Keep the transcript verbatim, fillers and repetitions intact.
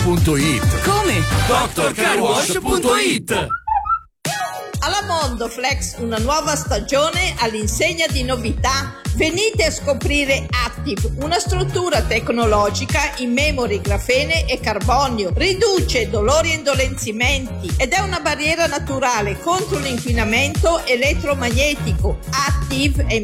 punto it. Come? doctor car wash punto it. Alla Mondoflex una nuova stagione all'insegna di novità. Venite a scoprire Active, una struttura tecnologica in memory, grafene e carbonio. Riduce dolori e indolenzimenti ed è una barriera naturale contro l'inquinamento elettromagnetico. Active è